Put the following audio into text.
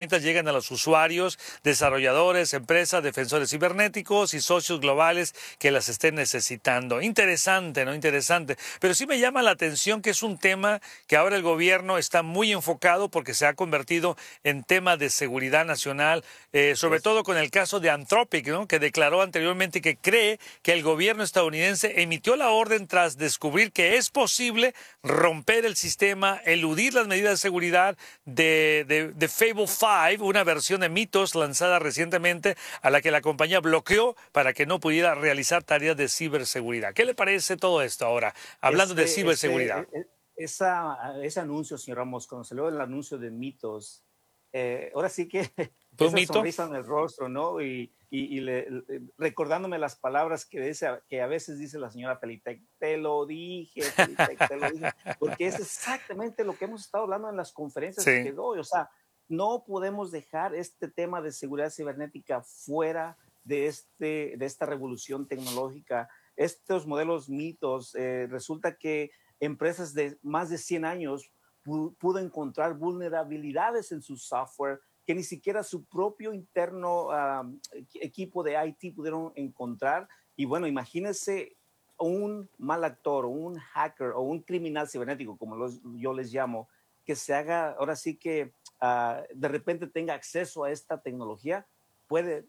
herramientas lleguen a los usuarios, desarrolladores, empresas, defensores cibernéticos y socios globales que las estén necesitando. Interesante, ¿no? Interesante. Pero sí me llama la atención que es un tema que ahora el gobierno está muy enfocado porque se ha convertido en tema de seguridad nacional, sobre todo con el caso de Anthropic, ¿no? Que declaró anteriormente que cree que el gobierno estadounidense emitió la orden tras descubrir que es posible romper el sistema, eludir las medidas de seguridad de Fable 5, una versión de Mythos lanzada recientemente a la que la compañía bloqueó para que no pudiera realizar tareas de ciberseguridad. ¿Qué le parece todo esto ahora, hablando de ciberseguridad? Ese anuncio, señor Ramos, cuando salió el anuncio de Mitos, ahora sí que ¿Fue un esa mito? sonrisa en el rostro, ¿no? Recordándome las palabras que a veces dice la señora Pelitec, te lo dije, Pelitec, te lo dije, porque es exactamente lo que hemos estado hablando en las conferencias Sí. que doy, o sea, no podemos dejar este tema de seguridad cibernética fuera de esta revolución tecnológica. Estos modelos mitos, resulta que empresas de más de 100 años pudo encontrar vulnerabilidades en su software que ni siquiera su propio interno equipo de IT pudieron encontrar. Y bueno, imagínense un mal actor, o un hacker o un criminal cibernético, como yo les llamo, que se haga, ahora sí que de repente tenga acceso a esta tecnología, puede